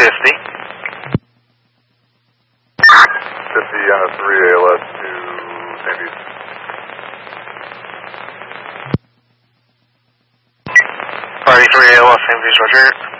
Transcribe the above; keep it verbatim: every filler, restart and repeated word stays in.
fifty. fifty on a three A L S to Sandy's. Party three A L S, Sandy's, roger.